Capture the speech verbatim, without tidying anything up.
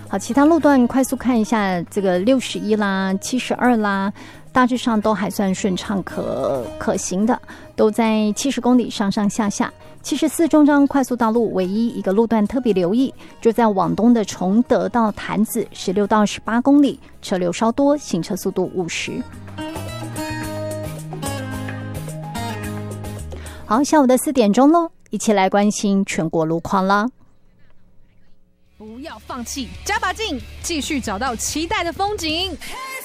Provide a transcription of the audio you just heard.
好，其他路段快速看一下，这个六十一啦、七十二啦，大致上都还算顺畅可可行的，都在七十公里上上下下。七十四中彰快速道路唯一一个路段特别留意，就在往东的崇德到潭子十六到十八公里，车流稍多，行车速度五十。好，下午的四点钟咯，一起来关心全国路况啦。 不要放弃，加把劲，继续找到期待的风景。